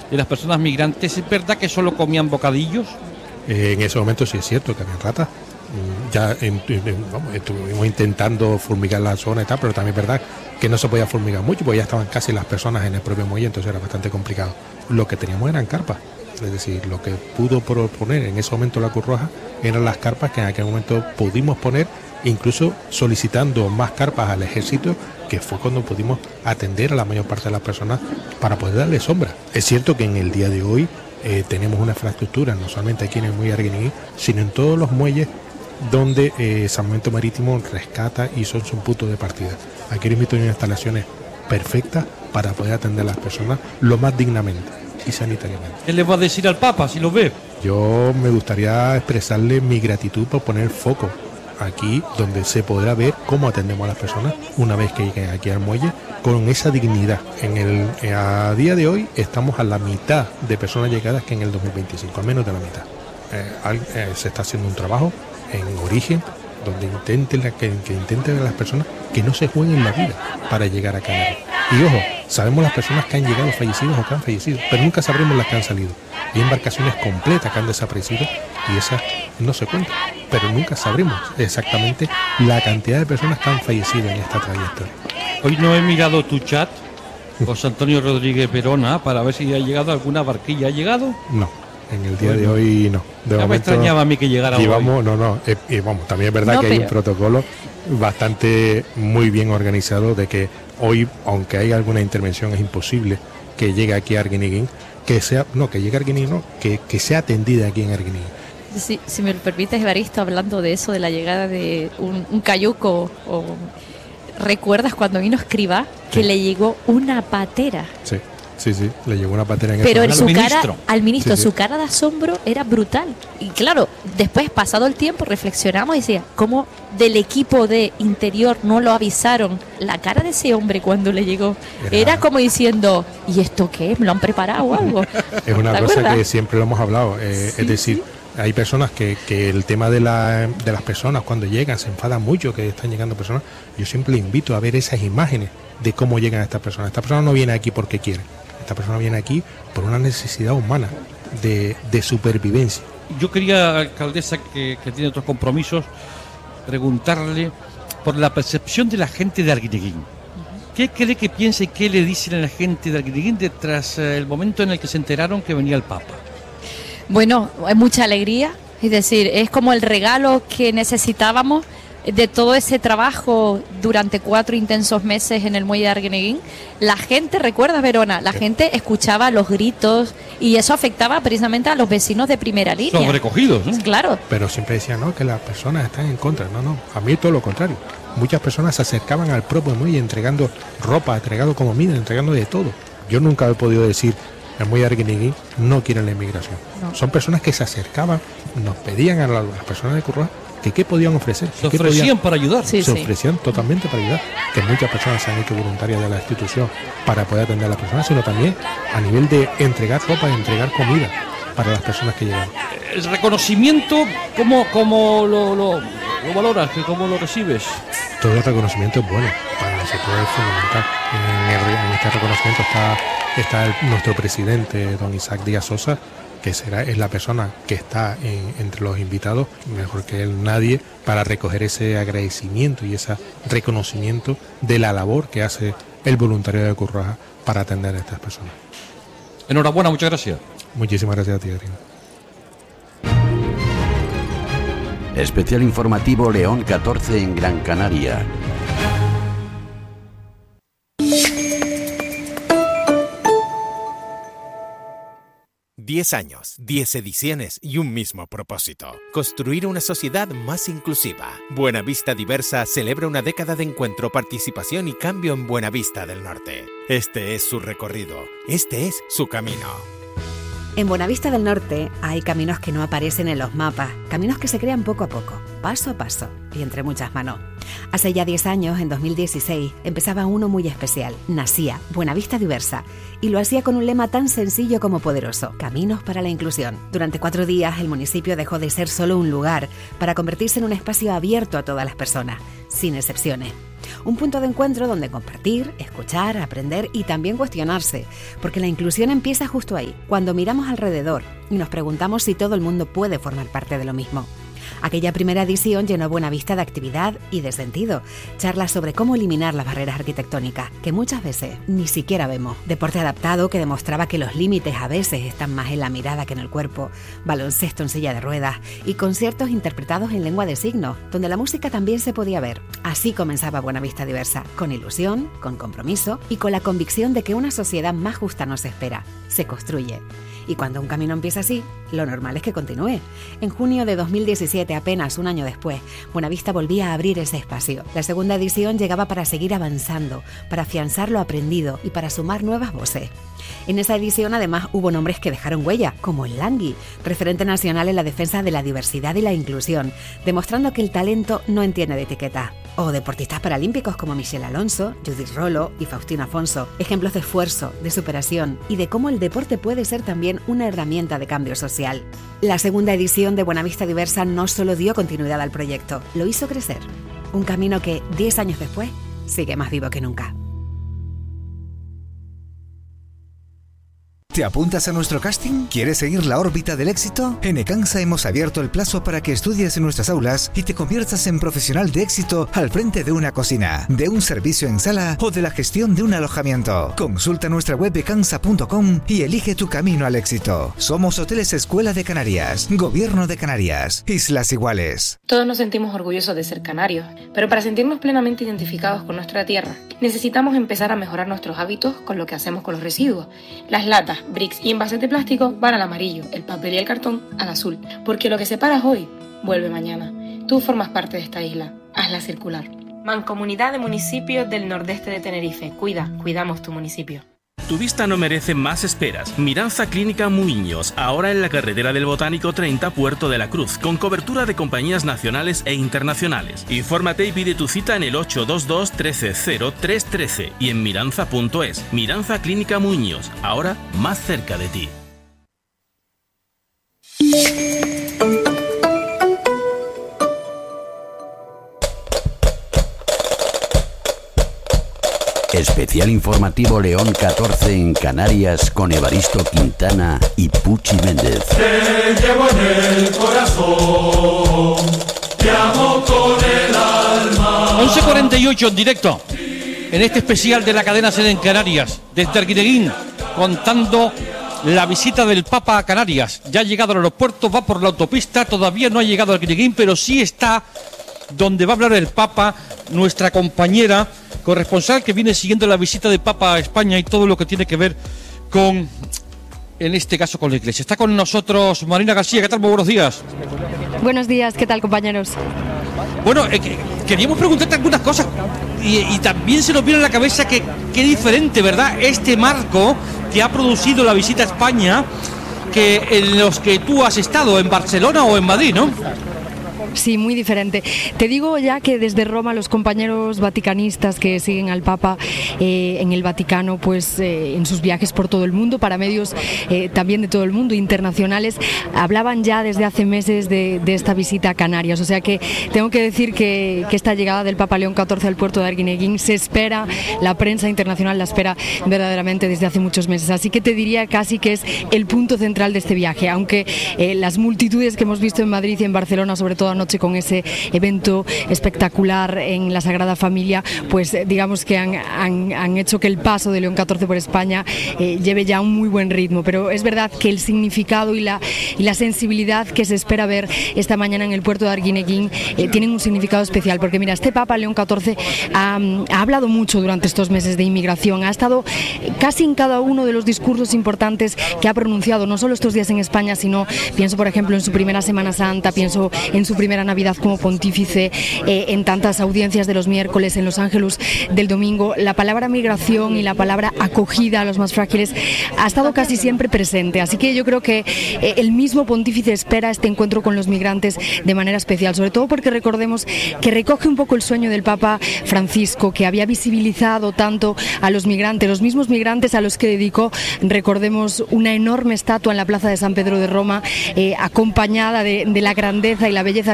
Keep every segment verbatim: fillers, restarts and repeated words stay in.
de las personas migrantes, ¿es verdad que solo comían bocadillos? Eh, en ese momento sí es cierto que había ratas. Ya en, en, vamos, estuvimos intentando fumigar la zona y tal, pero también es verdad que no se podía fumigar mucho porque ya estaban casi las personas en el propio muelle, entonces era bastante complicado. Lo que teníamos eran carpas, es decir, lo que pudo proponer en ese momento la Cruz Roja eran las carpas que en aquel momento pudimos poner, incluso solicitando más carpas al ejército, que fue cuando pudimos atender a la mayor parte de las personas para poder darle sombra. Es cierto que en el día de hoy eh, tenemos una infraestructura, no solamente aquí en el muelle Arguineguín, sino en todos los muelles donde eh, Salvamento Marítimo rescata y son su punto de partida. Aquí invito a unas instalaciones perfectas para poder atender a las personas lo más dignamente y sanitariamente. ¿Qué le va a decir al Papa si lo ve? Yo me gustaría expresarle mi gratitud por poner foco aquí, donde se podrá ver cómo atendemos a las personas una vez que lleguen aquí al muelle con esa dignidad. En el, a día de hoy estamos a la mitad de personas llegadas que en el dos mil veinticinco, a menos de la mitad. Eh, al, eh, se está haciendo un trabajo en origen donde intenten la, que, que intenten a las personas que no se jueguen la vida para llegar a Canarias. Y ojo, sabemos las personas que han llegado fallecidos o que han fallecido, pero nunca sabremos las que han salido. Hay embarcaciones completas que han desaparecido y esas no se cuentan, pero nunca sabremos exactamente la cantidad de personas que han fallecido en esta trayectoria. Hoy no he mirado tu chat, José Antonio Rodríguez Verona, para ver si ha llegado alguna barquilla. ¿Ha llegado? No. En el día bueno, de hoy no. De ya momento, me extrañaba a mí que llegara llevamos, hoy. No, no, eh, y vamos, también es verdad no, que pero... hay un protocolo bastante muy bien organizado de que hoy, aunque hay alguna intervención, es imposible que llegue aquí a Arguineguín, que sea, no, que llegue a Arguineguín, no, que, que sea atendida aquí en Arguineguín. Si, si me lo permites, Evaristo, hablando de eso, de la llegada de un, un cayuco, o, ¿recuerdas cuando vino Escrivá que sí. le llegó una patera? Sí. Sí, sí, le llegó una patera en Pero el su al cara, ministro. al ministro, sí, sí. su cara de asombro era brutal. Y claro, después, pasado el tiempo, reflexionamos y decía, ¿cómo del equipo de interior no lo avisaron? La cara de ese hombre cuando le llegó era, era como diciendo, ¿y esto qué? ¿Me lo han preparado o algo? Es una cosa acuerdas? que siempre lo hemos hablado, eh, sí, es decir, sí. hay personas que, que el tema de, la, de las personas cuando llegan se enfadan mucho que están llegando personas. Yo siempre les invito a ver esas imágenes de cómo llegan estas personas. Esta persona no viene aquí porque quiere. Esta persona viene aquí por una necesidad humana de, de supervivencia. Yo quería, alcaldesa, que, que tiene otros compromisos, preguntarle por la percepción de la gente de Arguineguín. ¿Qué cree que piensa y qué le dicen a la gente de Arguineguín tras el momento en el que se enteraron que venía el Papa? Bueno, hay mucha alegría, es decir, es como el regalo que necesitábamos de todo ese trabajo durante cuatro intensos meses en el muelle de Arguineguín. La gente, ¿recuerdas, Verona? La gente escuchaba los gritos y eso afectaba precisamente a los vecinos de primera línea. Sobrecogidos, ¿no? Claro. Pero siempre decían, no, que las personas están en contra. No, no, a mí todo lo contrario. Muchas personas se acercaban al propio muelle entregando ropa, entregando comida, entregando de todo. Yo nunca he podido decir, el muelle de Arguineguín no quieren la inmigración. No. Son personas que se acercaban, nos pedían a las personas de Cruz Roja que qué podían ofrecer. Se ofrecían podían, para ayudar. Sí, se sí. ofrecían totalmente para ayudar. Que muchas personas se han hecho voluntarias de la institución para poder atender a las personas, sino también a nivel de entregar ropa y entregar comida para las personas que llegan. El reconocimiento, ¿cómo, cómo lo, lo, lo valoras? ¿Cómo lo recibes? Todo el reconocimiento es bueno. Para nosotros es fundamental. En, el, en este reconocimiento está, está el, nuestro presidente, don Isaac Díaz Sosa, que será, es la persona que está en, entre los invitados, mejor que él nadie, para recoger ese agradecimiento y ese reconocimiento de la labor que hace el voluntariado de Cruz Roja para atender a estas personas. Enhorabuena, muchas gracias. Muchísimas gracias a ti, Adrián. Especial informativo León catorce en Gran Canaria. Diez años, diez ediciones y un mismo propósito. Construir una sociedad más inclusiva. Buenavista Diversa celebra una década de encuentro, participación y cambio en Buenavista del Norte. Este es su recorrido. Este es su camino. En Buenavista del Norte hay caminos que no aparecen en los mapas, caminos que se crean poco a poco, paso a paso y entre muchas manos. Hace ya diez años, en dos mil dieciséis, empezaba uno muy especial. Nacía Buenavista Diversa y lo hacía con un lema tan sencillo como poderoso: Caminos para la Inclusión. Durante cuatro días el municipio dejó de ser solo un lugar para convertirse en un espacio abierto a todas las personas, sin excepciones. Un punto de encuentro donde compartir, escuchar, aprender y también cuestionarse, porque la inclusión empieza justo ahí, cuando miramos alrededor y nos preguntamos si todo el mundo puede formar parte de lo mismo. Aquella primera edición llenó Buenavista de actividad y de sentido. Charlas sobre cómo eliminar las barreras arquitectónicas, que muchas veces ni siquiera vemos. Deporte adaptado que demostraba que los límites a veces están más en la mirada que en el cuerpo. Baloncesto en silla de ruedas y conciertos interpretados en lengua de signos, donde la música también se podía ver. Así comenzaba Buenavista Diversa, con ilusión, con compromiso y con la convicción de que una sociedad más justa nos espera. Se construye. Y cuando un camino empieza así, lo normal es que continúe. En junio de dos mil diecisiete, apenas un año después, Buenavista volvía a abrir ese espacio. La segunda edición llegaba para seguir avanzando, para afianzar lo aprendido y para sumar nuevas voces. En esa edición, además, hubo nombres que dejaron huella, como el Langui, referente nacional en la defensa de la diversidad y la inclusión, demostrando que el talento no entiende de etiqueta. O deportistas paralímpicos como Michelle Alonso, Judith Rolo y Faustino Afonso, ejemplos de esfuerzo, de superación y de cómo el deporte puede ser también una herramienta de cambio social. La segunda edición de Buenavista Diversa no solo dio continuidad al proyecto, lo hizo crecer. Un camino que, diez años después, sigue más vivo que nunca. ¿Te apuntas a nuestro casting? ¿Quieres seguir la órbita del éxito? En Ecansa hemos abierto el plazo para que estudies en nuestras aulas y te conviertas en profesional de éxito al frente de una cocina, de un servicio en sala o de la gestión de un alojamiento. Consulta nuestra web ecansa punto com y elige tu camino al éxito. Somos Hoteles Escuela de Canarias, Gobierno de Canarias, Islas Iguales. Todos nos sentimos orgullosos de ser canarios, pero para sentirnos plenamente identificados con nuestra tierra, necesitamos empezar a mejorar nuestros hábitos con lo que hacemos con los residuos. Las latas, bricks y envases de plástico van al amarillo, el papel y el cartón al azul, porque lo que separas hoy vuelve mañana. Tú formas parte de esta isla, hazla circular. Mancomunidad de Municipios del Nordeste de Tenerife. Cuida, cuidamos tu municipio. Tu vista no merece más esperas. Miranza Clínica Muiños, ahora en la carretera del Botánico treinta, Puerto de la Cruz, con cobertura de compañías nacionales e internacionales. Infórmate y pide tu cita en el ocho dos dos, uno tres cero, tres uno tres y en miranza punto es. Miranza Clínica Muiños, ahora más cerca de ti. Especial informativo León catorce en Canarias con Evaristo Quintana y Puchi Méndez. Te llevo en el corazón, te amo con el alma. once cuarenta y ocho en directo, en este especial de la cadena SER en Canarias, desde Arguineguín, contando la visita del Papa a Canarias. Ya ha llegado al aeropuerto, va por la autopista, todavía no ha llegado a Arguineguín, pero sí está donde va a hablar el Papa, nuestra compañera corresponsal que viene siguiendo la visita del Papa a España y todo lo que tiene que ver con, en este caso, con la Iglesia. Está con nosotros Marina García. ¿Qué tal? Muy buenos días. Buenos días, ¿qué tal, compañeros? Bueno, eh, queríamos preguntarte algunas cosas y, y también se nos viene a la cabeza que qué diferente, ¿verdad?, este marco que ha producido la visita a España que en los que tú has estado, en Barcelona o en Madrid, ¿no? Sí, muy diferente. Te digo ya que desde Roma los compañeros vaticanistas que siguen al Papa eh, en el Vaticano, pues eh, en sus viajes por todo el mundo, para medios eh, también de todo el mundo, internacionales, hablaban ya desde hace meses de, de esta visita a Canarias. O sea que tengo que decir que, que esta llegada del Papa León catorce al puerto de Arguineguín se espera, la prensa internacional la espera verdaderamente desde hace muchos meses. Así que te diría casi que es el punto central de este viaje, aunque eh, las multitudes que hemos visto en Madrid y en Barcelona, sobre todo anoche con ese evento espectacular en la Sagrada Familia, pues digamos que han, han, han hecho que el paso de León catorce por España eh, lleve ya un muy buen ritmo, pero es verdad que el significado y la, y la sensibilidad que se espera ver esta mañana en el puerto de Arguineguín eh, tienen un significado especial, porque mira, este Papa León catorce ha, ha hablado mucho durante estos meses de inmigración, ha estado casi en cada uno de los discursos importantes que ha pronunciado, no solo estos días en España, sino pienso por ejemplo en su primera Semana Santa, pienso en su primera Navidad como pontífice, eh, en tantas audiencias de los miércoles, en los ángelus del domingo. La palabra migración y la palabra acogida a los más frágiles ha estado casi siempre presente, así que yo creo que eh, el mismo pontífice espera este encuentro con los migrantes de manera especial, sobre todo porque recordemos que recoge un poco el sueño del Papa Francisco, que había visibilizado tanto a los migrantes, los mismos migrantes a los que dedicó, recordemos, una enorme estatua en la plaza de San Pedro de Roma, eh, acompañada de, de la grandeza y la belleza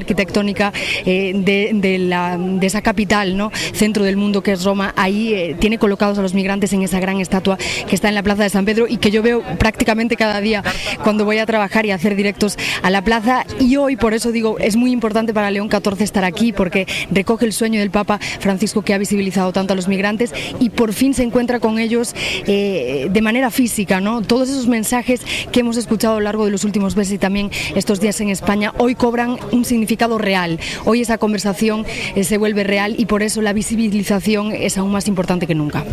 arquitectónica eh, de, de, la, de esa capital, ¿no? Centro del mundo que es Roma. Ahí eh, tiene colocados a los migrantes en esa gran estatua que está en la Plaza de San Pedro y que yo veo prácticamente cada día cuando voy a trabajar y a hacer directos a la plaza. Y hoy, por eso digo, es muy importante para León catorce estar aquí, porque recoge el sueño del Papa Francisco, que ha visibilizado tanto a los migrantes, y por fin se encuentra con ellos eh, de manera física, ¿no? Todos esos mensajes que hemos escuchado a lo largo de los últimos meses y también estos días en España, hoy cobran un significado real. Hoy esa conversación eh, se vuelve real, y por eso la visibilización es aún más importante que nunca.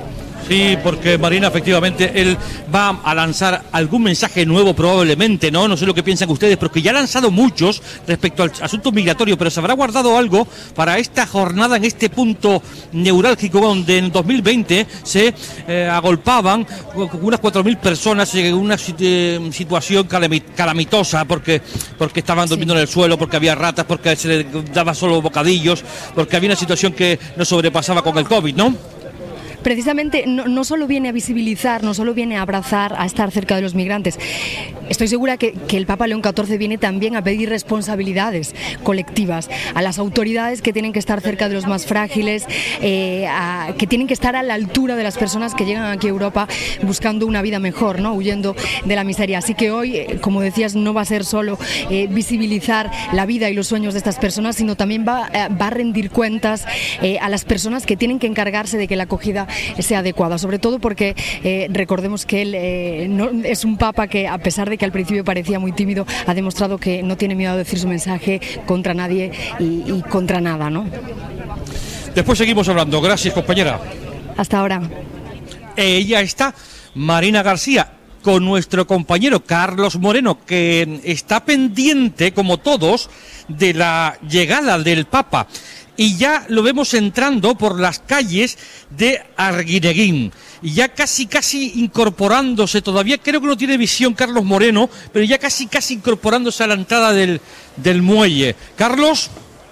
Sí, porque Marina, efectivamente, él va a lanzar algún mensaje nuevo probablemente, ¿no? No sé lo que piensan ustedes, pero que ya ha lanzado muchos respecto al asunto migratorio, pero se habrá guardado algo para esta jornada en este punto neurálgico donde en dos mil veinte se eh, agolpaban unas cuatro mil personas en una eh, situación calamitosa porque, porque estaban durmiendo sí. en el suelo, porque había ratas, porque se les daba solo bocadillos, porque había una situación que no sobrepasaba con el COVID, ¿no? Precisamente no, no solo viene a visibilizar, no solo viene a abrazar, a estar cerca de los migrantes. Estoy segura que, que el Papa León catorce viene también a pedir responsabilidades colectivas a las autoridades que tienen que estar cerca de los más frágiles, eh, a, que tienen que estar a la altura de las personas que llegan aquí a Europa buscando una vida mejor, ¿no? Huyendo de la miseria. Así que hoy, eh, como decías, no va a ser solo eh, visibilizar la vida y los sueños de estas personas, sino también va, eh, va a rendir cuentas eh, a las personas que tienen que encargarse de que la acogida sea adecuada, sobre todo porque eh, recordemos que él eh, no, es un papa que, a pesar de que al principio parecía muy tímido, ha demostrado que no tiene miedo a decir su mensaje contra nadie y, y contra nada, ¿no? Después seguimos hablando. Gracias, compañera. Hasta ahora. Ella está, Marina García, con nuestro compañero Carlos Moreno, que está pendiente, como todos, de la llegada del Papa. Y ya lo vemos entrando por las calles de Arguineguín. Y ya casi, casi incorporándose, todavía creo que no tiene visión Carlos Moreno, pero ya casi, casi incorporándose a la entrada del, del muelle. Carlos.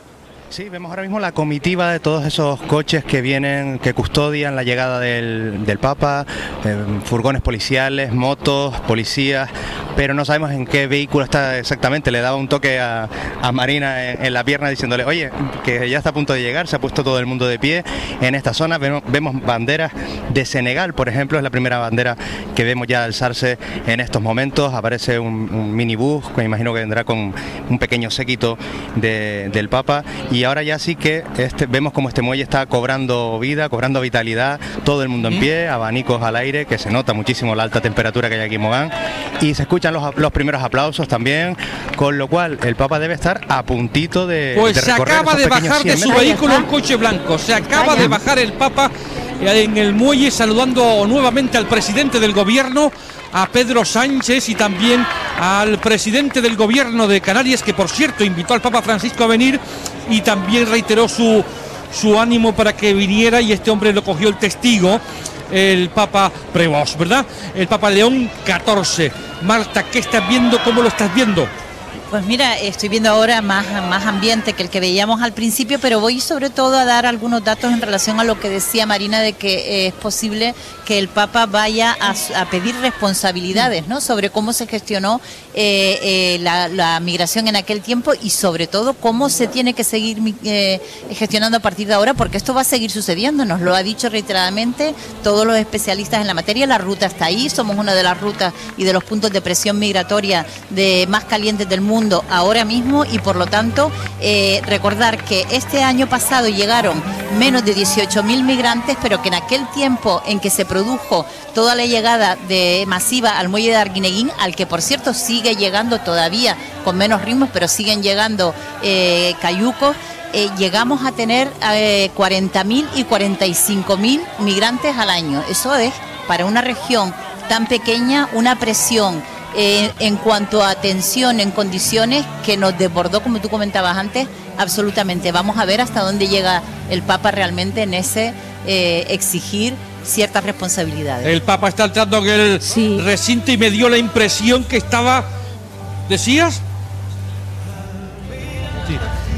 Sí, vemos ahora mismo la comitiva de todos esos coches que vienen, que custodian la llegada del, del Papa, eh, furgones policiales, motos, policías, pero no sabemos en qué vehículo está exactamente. Le daba un toque a, a Marina en, en la pierna diciéndole, oye, que ya está a punto de llegar, se ha puesto todo el mundo de pie en esta zona. Vemos, vemos banderas de Senegal, por ejemplo, es la primera bandera que vemos ya alzarse en estos momentos. Aparece un, un minibús, que me imagino que vendrá con un pequeño séquito de, del Papa. Y ahora ya sí que este, vemos como este muelle está cobrando vida, cobrando vitalidad, todo el mundo en pie, abanicos al aire, que se nota muchísimo la alta temperatura que hay aquí en Mogán, y se escuchan los, los primeros aplausos también, con lo cual el Papa debe estar a puntito de, pues de recorrer. Pues se acaba de bajar de su vehículo un coche blanco, se acaba Vaya. de bajar el Papa en el muelle, saludando nuevamente al presidente del gobierno, a Pedro Sánchez, y también al presidente del gobierno de Canarias, que por cierto invitó al Papa Francisco a venir y también reiteró su, su ánimo para que viniera, y este hombre lo cogió el testigo, el Papa Prevost, ¿verdad? El Papa León catorce. Marta, ¿qué estás viendo? ¿Cómo lo estás viendo? Pues mira, estoy viendo ahora más, más ambiente que el que veíamos al principio, pero voy sobre todo a dar algunos datos en relación a lo que decía Marina, de que eh, es posible que el Papa vaya a, a pedir responsabilidades, ¿no?, sobre cómo se gestionó eh, eh, la, la migración en aquel tiempo, y sobre todo cómo se tiene que seguir eh, gestionando a partir de ahora, porque esto va a seguir sucediendo, nos lo ha dicho reiteradamente todos los especialistas en la materia. La ruta está ahí, somos una de las rutas y de los puntos de presión migratoria de más calientes del mundo ahora mismo, y por lo tanto eh, recordar que este año pasado llegaron menos de dieciocho mil migrantes, pero que en aquel tiempo en que se produjo toda la llegada de masiva al muelle de Arguineguín, al que por cierto sigue llegando todavía con menos ritmos, pero siguen llegando eh, cayucos, eh, llegamos a tener eh, cuarenta mil y cuarenta y cinco mil migrantes al año. Eso es, para una región tan pequeña, una presión Eh, en cuanto a atención en condiciones que nos desbordó, como tú comentabas antes, absolutamente. Vamos a ver hasta dónde llega el Papa realmente en ese eh, exigir ciertas responsabilidades. El Papa está entrando en el sí. recinto y me dio la impresión que estaba... ¿Decías? Sí.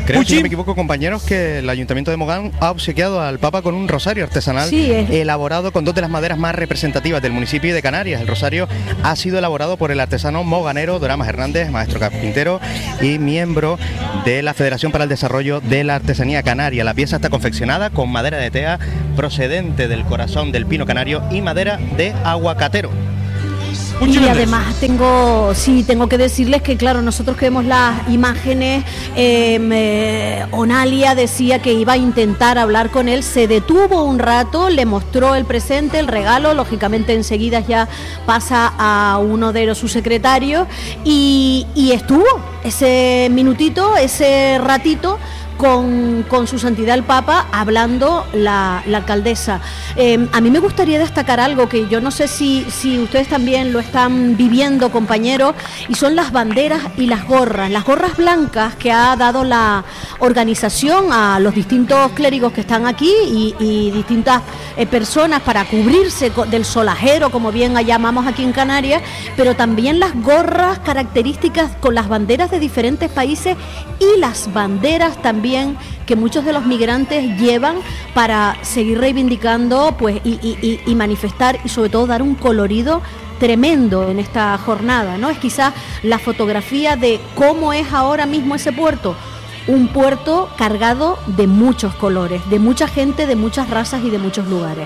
Creo, si no me equivoco, compañeros, que el Ayuntamiento de Mogán ha obsequiado al Papa con un rosario artesanal sí, es... elaborado con dos de las maderas más representativas del municipio de Canarias. El rosario ha sido elaborado por el artesano moganero Doramas Hernández, maestro carpintero y miembro de la Federación para el Desarrollo de la Artesanía Canaria. La pieza está confeccionada con madera de tea procedente del corazón del pino canario y madera de aguacatero. Y además tengo, sí, tengo que decirles que, claro, nosotros que vemos las imágenes, eh, eh, Onalia decía que iba a intentar hablar con él, se detuvo un rato, le mostró el presente, el regalo, lógicamente enseguida ya pasa a uno de los subsecretarios y, y estuvo ese minutito, ese ratito, Con, con su santidad el Papa hablando la, la alcaldesa. Eh, a mí me gustaría destacar algo que yo no sé si, si ustedes también lo están viviendo, compañeros, y son las banderas y las gorras. Las gorras blancas que ha dado la organización a los distintos clérigos que están aquí y, y distintas eh, personas para cubrirse del solajero, como bien llamamos aquí en Canarias, pero también las gorras características con las banderas de diferentes países y las banderas también que muchos de los migrantes llevan para seguir reivindicando pues y, y, y manifestar y sobre todo dar un colorido tremendo en esta jornada, ¿no? Es quizás la fotografía de cómo es ahora mismo ese puerto, un puerto cargado de muchos colores, de mucha gente, de muchas razas y de muchos lugares.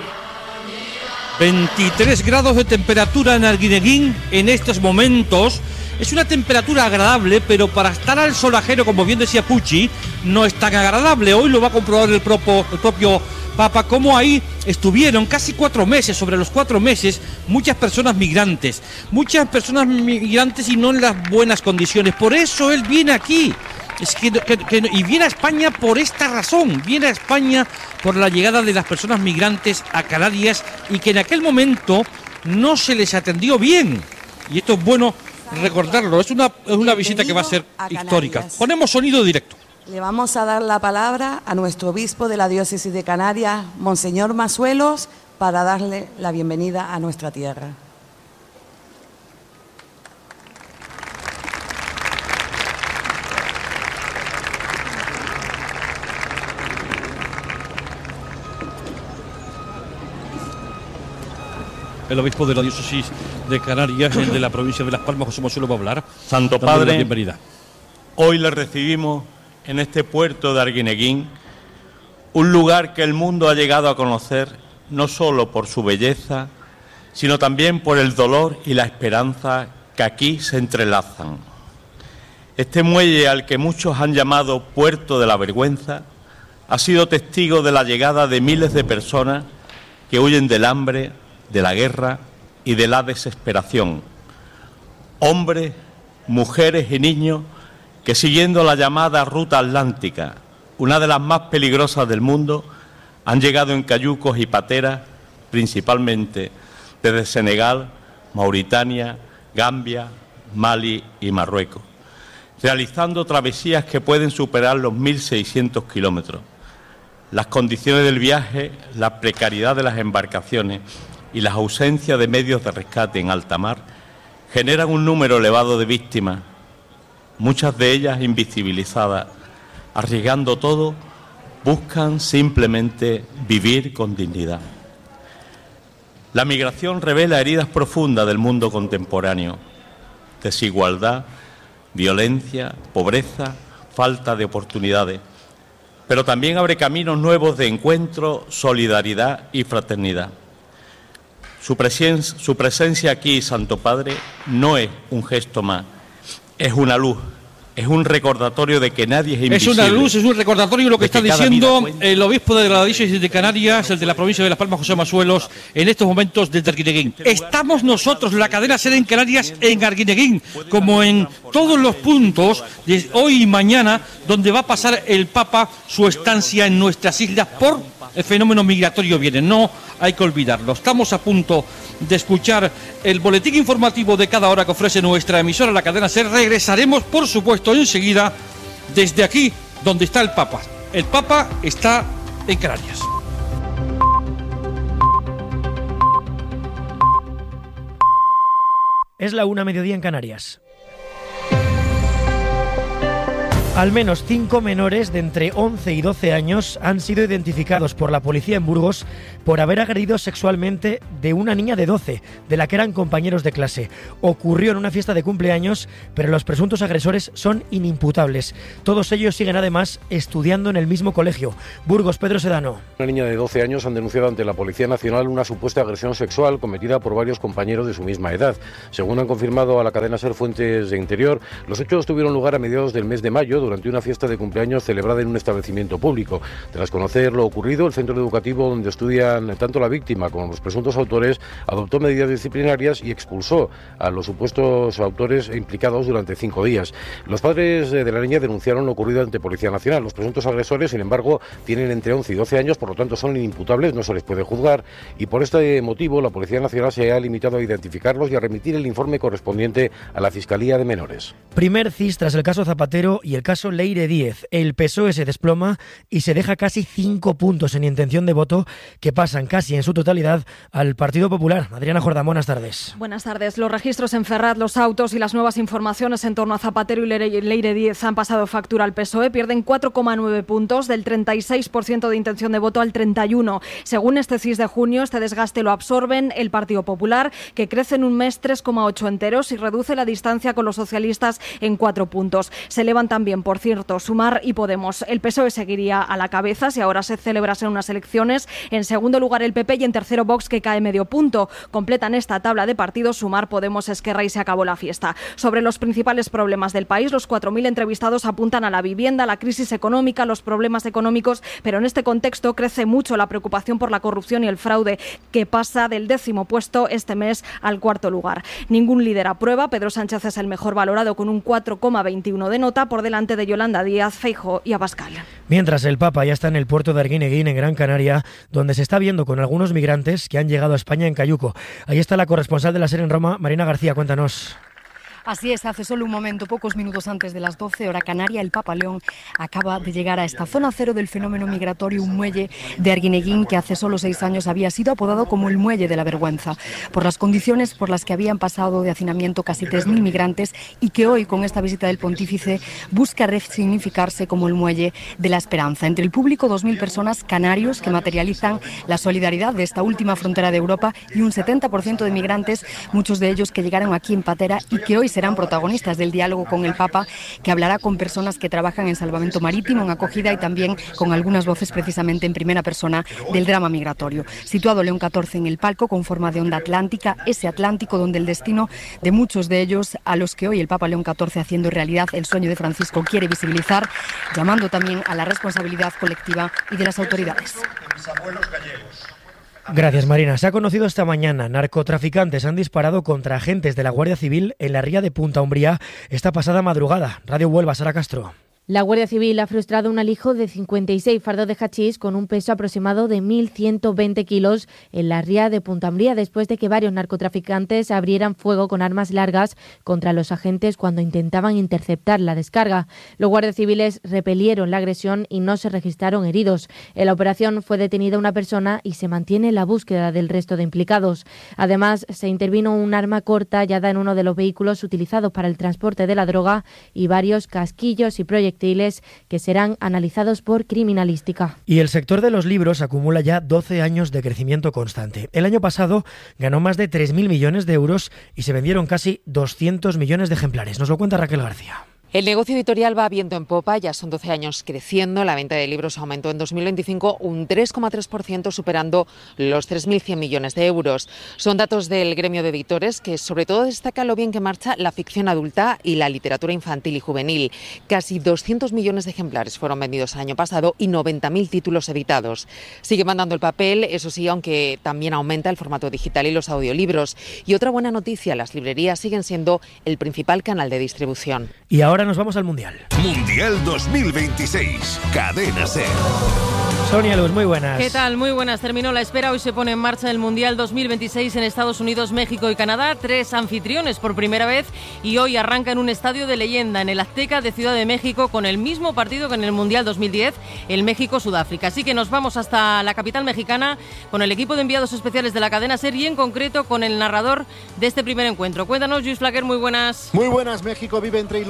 veintitrés grados de temperatura en Arguineguín en estos momentos. Es una temperatura agradable, pero para estar al solajero, como bien decía Pucci, no es tan agradable. Hoy lo va a comprobar el propio, el propio Papa, cómo ahí estuvieron casi cuatro meses, sobre los cuatro meses, muchas personas migrantes, muchas personas migrantes y no en las buenas condiciones. Por eso él viene aquí. Es que, que, que, y viene a España por esta razón, viene a España por la llegada de las personas migrantes a Canarias y que en aquel momento no se les atendió bien. Y esto es bueno recordarlo, es una, es una visita que va a ser histórica. Ponemos sonido directo. Le vamos a dar la palabra a nuestro obispo de la diócesis de Canarias, Monseñor Masuelos, para darle la bienvenida a nuestra tierra. El obispo de la diócesis de Canarias, el de la provincia de Las Palmas, José Masuelo, va a hablar. Santo Padre, bienvenida. Hoy le recibimos en este puerto de Arguineguín, un lugar que el mundo ha llegado a conocer no solo por su belleza, sino también por el dolor y la esperanza que aquí se entrelazan. Este muelle, al que muchos han llamado Puerto de la Vergüenza, ha sido testigo de la llegada de miles de personas que huyen del hambre, de la guerra y de la desesperación. Hombres, mujeres y niños que, siguiendo la llamada Ruta Atlántica, una de las más peligrosas del mundo, han llegado en cayucos y pateras, principalmente desde Senegal, Mauritania, Gambia, Mali y Marruecos, realizando travesías que pueden superar los mil seiscientos kilómetros. Las condiciones del viaje, la precariedad de las embarcaciones y las ausencias de medios de rescate en alta mar generan un número elevado de víctimas, muchas de ellas invisibilizadas. Arriesgando todo, buscan simplemente vivir con dignidad. La migración revela heridas profundas del mundo contemporáneo: desigualdad, violencia, pobreza, falta de oportunidades. Pero también abre caminos nuevos de encuentro, solidaridad y fraternidad. Su presencia, su presencia aquí, Santo Padre, no es un gesto más, es una luz, es un recordatorio de que nadie es invisible. Es una luz, es un recordatorio de lo que está diciendo el obispo de la diócesis de Canarias, el de la provincia de Las Palmas, José Masuelos, en estos momentos desde Arguineguín. Estamos nosotros, la cadena SER en Canarias, en Arguineguín, como en todos los puntos, de hoy y mañana, donde va a pasar el Papa su estancia en nuestras islas por el fenómeno migratorio viene. No hay que olvidarlo. Estamos a punto de escuchar el boletín informativo de cada hora que ofrece nuestra emisora, la cadena SER. Regresaremos, por supuesto, enseguida desde aquí, donde está el Papa. El Papa está en Canarias. Es la una mediodía en Canarias. Al menos cinco menores de entre once y doce años han sido identificados por la policía en Burgos por haber agredido sexualmente de una niña de doce, de la que eran compañeros de clase. Ocurrió en una fiesta de cumpleaños, pero los presuntos agresores son inimputables. Todos ellos siguen además estudiando en el mismo colegio. Burgos, Pedro Sedano. Una niña de doce años han denunciado ante la Policía Nacional una supuesta agresión sexual cometida por varios compañeros de su misma edad. Según han confirmado a la cadena SER fuentes de Interior, los hechos tuvieron lugar a mediados del mes de mayo durante una fiesta de cumpleaños celebrada en un establecimiento público. Tras conocer lo ocurrido, el centro educativo donde estudian tanto la víctima como los presuntos autores adoptó medidas disciplinarias y expulsó a los supuestos autores implicados durante cinco días. Los padres de la niña denunciaron lo ocurrido ante Policía Nacional. Los presuntos agresores, sin embargo, tienen entre once y doce años, por lo tanto son inimputables, no se les puede juzgar, y por este motivo la Policía Nacional se ha limitado a identificarlos y a remitir el informe correspondiente a la Fiscalía de Menores. Primer cis tras el caso Zapatero y el caso Leire Díez. El P S O E se desploma y se deja casi cinco puntos en intención de voto que pasan casi en su totalidad al Partido Popular. Adriana Jordán, buenas tardes. Buenas tardes. Los registros en Ferraz, los autos y las nuevas informaciones en torno a Zapatero y Leire Díez han pasado factura al P S O E. Pierden cuatro coma nueve puntos, del treinta y seis por ciento de intención de voto al treinta y uno por ciento. Según este C I S de junio, este desgaste lo absorben el Partido Popular, que crece en un mes tres coma ocho enteros y reduce la distancia con los socialistas en cuatro puntos. Se elevan también, por cierto, Sumar y Podemos. El P S O E seguiría a la cabeza si ahora se celebrasen unas elecciones. En segundo lugar el P P y en tercero Vox, que cae medio punto. Completan esta tabla de partidos Sumar, Podemos, Esquerra y se acabó la fiesta. Sobre los principales problemas del país, los cuatro mil entrevistados apuntan a la vivienda, la crisis económica, los problemas económicos, pero en este contexto crece mucho la preocupación por la corrupción y el fraude, que pasa del décimo puesto este mes al cuarto lugar. Ningún líder aprueba. Pedro Sánchez es el mejor valorado con un cuatro coma veintiuno de nota, por delante de Yolanda Díaz, Feijóo y Abascal. Mientras el Papa ya está en el puerto de Arguineguín, en Gran Canaria, donde se está viendo con algunos migrantes que han llegado a España en cayuco. Ahí está la corresponsal de la SER en Roma, Marina García, cuéntanos. Así es, hace solo un momento, pocos minutos antes de las doce, hora canaria, el Papa León acaba de llegar a esta zona cero del fenómeno migratorio, un muelle de Arguineguín que hace solo seis años había sido apodado como el muelle de la vergüenza, por las condiciones por las que habían pasado de hacinamiento casi tres mil migrantes y que hoy, con esta visita del pontífice, busca resignificarse como el muelle de la esperanza. Entre el público, dos mil personas canarios que materializan la solidaridad de esta última frontera de Europa y un setenta por ciento de migrantes, muchos de ellos que llegaron aquí en patera y que hoy serán protagonistas del diálogo con el Papa, que hablará con personas que trabajan en salvamento marítimo, en acogida y también con algunas voces precisamente en primera persona del drama migratorio. Situado León catorce en el palco con forma de onda atlántica, ese Atlántico donde el destino de muchos de ellos, a los que hoy el Papa León catorce, haciendo realidad el sueño de Francisco, quiere visibilizar, llamando también a la responsabilidad colectiva y de las autoridades. Gracias, Marina. Se ha conocido esta mañana. Narcotraficantes han disparado contra agentes de la Guardia Civil en la ría de Punta Umbría esta pasada madrugada. Radio Huelva, Sara Castro. La Guardia Civil ha frustrado un alijo de cincuenta y seis fardos de hachís con un peso aproximado de mil ciento veinte kilos en la ría de Punta Umbría, después de que varios narcotraficantes abrieran fuego con armas largas contra los agentes cuando intentaban interceptar la descarga. Los guardias civiles repelieron la agresión y no se registraron heridos. En la operación fue detenida una persona y se mantiene la búsqueda del resto de implicados. Además, se intervino un arma corta hallada en uno de los vehículos utilizados para el transporte de la droga y varios casquillos y proyectiles que serán analizados por criminalística. Y el sector de los libros acumula ya doce años de crecimiento constante. El año pasado ganó más de tres mil millones de euros y se vendieron casi doscientos millones de ejemplares. Nos lo cuenta Raquel García. El negocio editorial va viento en popa, ya son doce años creciendo. La venta de libros aumentó en dos mil veinticinco un tres coma tres por ciento, superando los tres mil cien millones de euros. Son datos del gremio de editores, que sobre todo destaca lo bien que marcha la ficción adulta y la literatura infantil y juvenil. Casi doscientos millones de ejemplares fueron vendidos el año pasado y noventa mil títulos editados. Sigue mandando el papel, eso sí, aunque también aumenta el formato digital y los audiolibros. Y otra buena noticia, las librerías siguen siendo el principal canal de distribución. Y ahora nos vamos al Mundial. Mundial dos mil veintiséis. Cadena SER. Sonia Luz, muy buenas. ¿Qué tal? Muy buenas. Terminó la espera. Hoy se pone en marcha el Mundial dos mil veintiséis en Estados Unidos, México y Canadá. Tres anfitriones por primera vez y hoy arranca en un estadio de leyenda, en el Azteca de Ciudad de México, con el mismo partido que en el Mundial dos mil diez, el México-Sudáfrica. Así que nos vamos hasta la capital mexicana con el equipo de enviados especiales de la cadena SER y en concreto con el narrador de este primer encuentro. Cuéntanos, Luis Flaquer, muy buenas. Muy buenas. México vive entre ilusionada y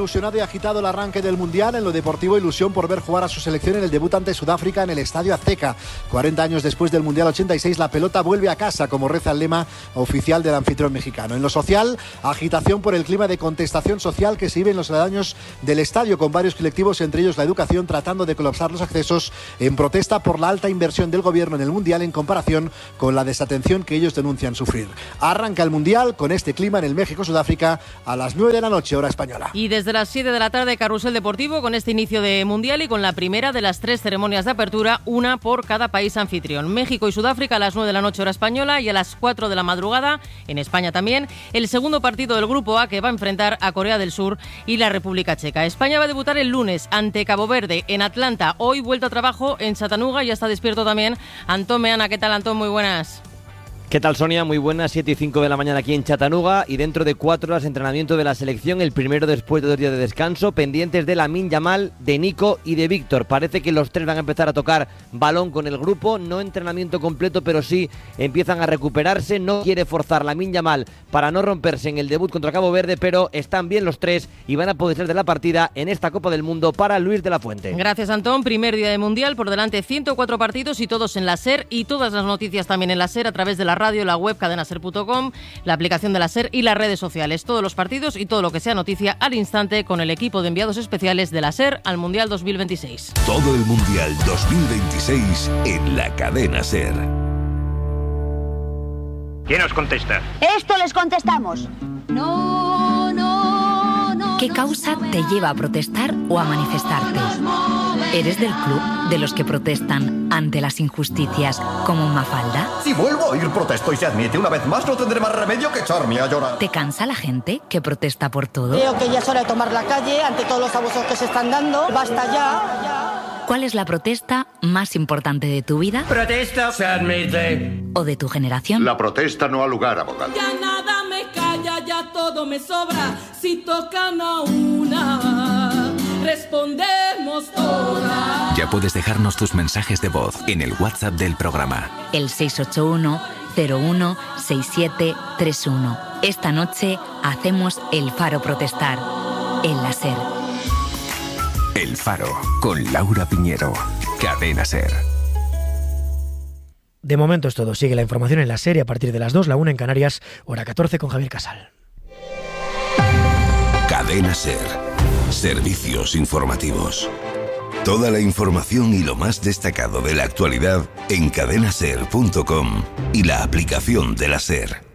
agitado el arranque del Mundial. En lo deportivo, ilusión por ver jugar a su selección en el debut ante Sudáfrica en el Estadio Azteca. cuarenta años después del Mundial ochenta y seis, la pelota vuelve a casa, como reza el lema oficial del anfitrión mexicano. En lo social, agitación por el clima de contestación social que se vive en los aledaños del estadio, con varios colectivos, entre ellos la educación, tratando de colapsar los accesos en protesta por la alta inversión del gobierno en el Mundial en comparación con la desatención que ellos denuncian sufrir. Arranca el Mundial con este clima en el México-Sudáfrica a las nueve de la noche, hora española. Y desde las siete de la tarde, carrusel deportivo con este inicio de Mundial y con la primera de las tres ceremonias de apertura, una por cada país anfitrión. México y Sudáfrica a las nueve de la noche, hora española, y a las cuatro de la madrugada, en España también, el segundo partido del Grupo A, que va a enfrentar a Corea del Sur y la República Checa. España va a debutar el lunes ante Cabo Verde en Atlanta. Hoy vuelta a trabajo en Chattanooga, ya está despierto también Antón Meana. ¿Qué tal, Antón? Muy buenas. ¿Qué tal, Sonia? Muy buenas, siete y cinco de la mañana aquí en Chattanooga, y dentro de cuatro horas entrenamiento de la selección, el primero después de dos días de descanso, pendientes de Lamine Yamal, de Nico y de Víctor. Parece que los tres van a empezar a tocar balón con el grupo, no entrenamiento completo, pero sí empiezan a recuperarse. No quiere forzar Lamine Yamal para no romperse en el debut contra Cabo Verde, pero están bien los tres y van a poder ser de la partida en esta Copa del Mundo para Luis de la Fuente. Gracias, Antón. Primer día de Mundial, por delante ciento cuatro partidos y todos en la SER, y todas las noticias también en la SER a través de la radio, la web cadena ser punto com, la aplicación de la SER y las redes sociales. Todos los partidos y todo lo que sea noticia al instante con el equipo de enviados especiales de la SER al Mundial dos mil veintiséis. Todo el Mundial dos mil veintiséis en la cadena SER. ¿Quién os contesta? Esto les contestamos. No, no, no. ¿Qué causa te lleva a protestar o a manifestarte? ¿Eres del club de los que protestan ante las injusticias como Mafalda? Si vuelvo a oír protesto y se admite una vez más, no tendré más remedio que echarme a llorar. ¿Te cansa la gente que protesta por todo? Creo que ya es hora de tomar la calle ante todos los abusos que se están dando. Basta ya. ¿Cuál es la protesta más importante de tu vida? Protesta. Se admite. ¿O de tu generación? La protesta no ha lugar, abogado. Ya nada me calla, ya todo me sobra. Si tocan a una, respondemos todas. Ya puedes dejarnos tus mensajes de voz en el WhatsApp del programa. El seis ocho uno, cero uno, seis siete tres uno. Esta noche hacemos El Faro Protestar en la SER. El Faro, con Laura Piñero. Cadena SER. De momento es todo. Sigue la información en la serie a partir de las dos, la una en Canarias, hora catorce con Javier Casal. Cadena SER. Servicios informativos. Toda la información y lo más destacado de la actualidad en cadena ser punto com y la aplicación de la SER.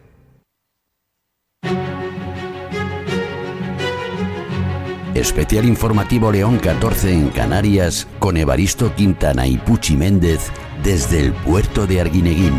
Especial informativo León catorce en Canarias con Evaristo Quintana y Puchi Méndez desde el puerto de Arguineguín.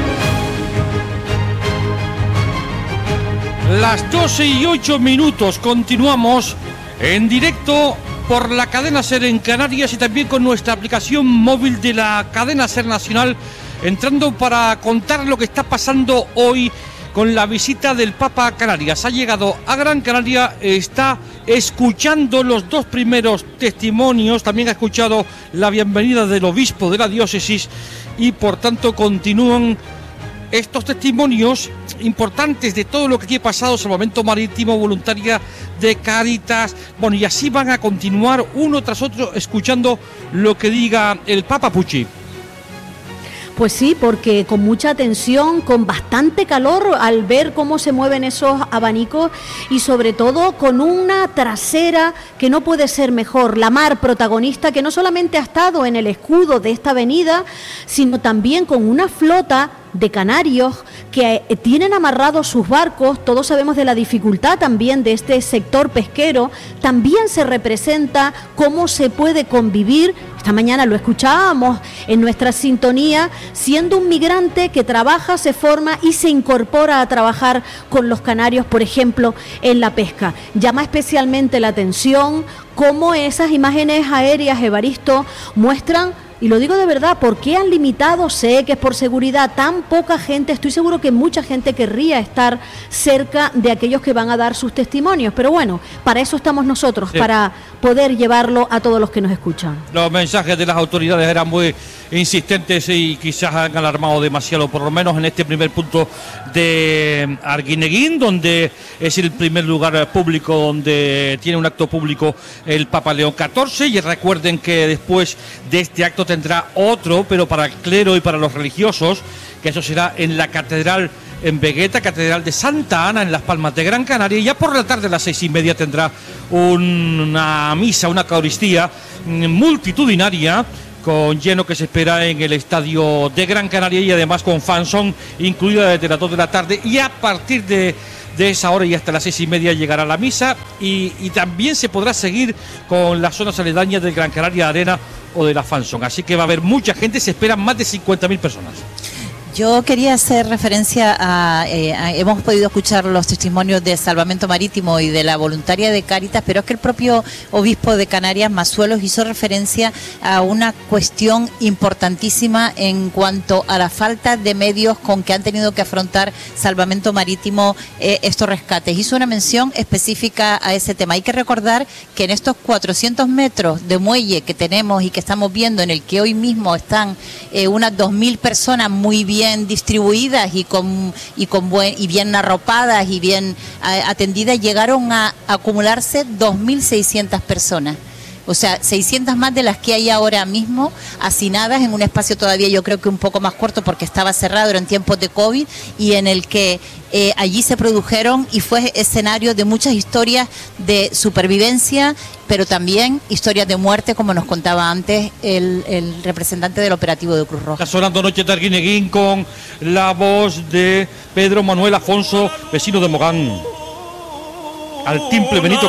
Las doce y ocho minutos, continuamos en directo por la cadena SER en Canarias y también con nuestra aplicación móvil de la cadena SER Nacional, entrando para contar lo que está pasando hoy con la visita del Papa a Canarias. Ha llegado a Gran Canaria, está escuchando los dos primeros testimonios, también ha escuchado la bienvenida del obispo de la diócesis y por tanto continúan estos testimonios importantes de todo lo que aquí ha pasado, Salvamento Marítimo, Voluntaria de Cáritas, bueno, y así van a continuar uno tras otro escuchando lo que diga el Papa. Puchi. Pues sí, porque con mucha atención, con bastante calor al ver cómo se mueven esos abanicos y sobre todo con una trasera que no puede ser mejor, la mar protagonista que no solamente ha estado en el escudo de esta avenida, sino también con una flota de canarios que tienen amarrados sus barcos. Todos sabemos de la dificultad también de este sector pesquero. También se representa cómo se puede convivir. Esta mañana lo escuchábamos en nuestra sintonía, siendo un migrante que trabaja, se forma y se incorpora a trabajar con los canarios, por ejemplo, en la pesca. Llama especialmente la atención cómo esas imágenes aéreas, Evaristo, muestran Y lo digo de verdad, ¿por qué han limitado? Sé que es por seguridad, tan poca gente, estoy seguro que mucha gente querría estar cerca de aquellos que van a dar sus testimonios, pero bueno, para eso estamos nosotros, sí, para poder llevarlo a todos los que nos escuchan. Los mensajes de las autoridades eran muy insistentes y quizás han alarmado demasiado, por lo menos en este primer punto de Arguineguín, donde es el primer lugar público donde tiene un acto público el Papa León catorce, y recuerden que después de este acto tendrá otro, pero para el clero y para los religiosos, que eso será en la catedral en Vegueta, Catedral de Santa Ana en Las Palmas de Gran Canaria, y ya por la tarde a las seis y media tendrá una misa, una eucaristía multitudinaria con lleno que se espera en el estadio de Gran Canaria, y además con fanzón incluida desde las dos de la tarde, y a partir de de esa hora y hasta las seis y media llegará la misa, y, y también se podrá seguir con las zonas aledañas del Gran Canaria Arena o de la Fanzón, así que va a haber mucha gente, se esperan más de cincuenta mil personas. Yo quería hacer referencia a, eh, a, hemos podido escuchar los testimonios de Salvamento Marítimo y de la voluntaria de Cáritas, pero es que el propio obispo de Canarias, Mazuelos, hizo referencia a una cuestión importantísima en cuanto a la falta de medios con que han tenido que afrontar Salvamento Marítimo eh, estos rescates. Hizo una mención específica a ese tema. Hay que recordar que en estos cuatrocientos metros de muelle que tenemos y que estamos viendo, en el que hoy mismo están eh, unas dos mil personas muy bien distribuidas y con y con buen y bien arropadas y bien a, atendidas, llegaron a, a acumularse dos mil seiscientas personas. O sea, seiscientas más de las que hay ahora mismo hacinadas en un espacio todavía yo creo que un poco más corto porque estaba cerrado, eran tiempos de COVID, y en el que eh, allí se produjeron y fue escenario de muchas historias de supervivencia, pero también historias de muerte, como nos contaba antes el, el representante del operativo de Cruz Roja. Está sonando Noche de Arguineguín con la voz de Pedro Manuel Afonso, vecino de Mogán. Al timple Benito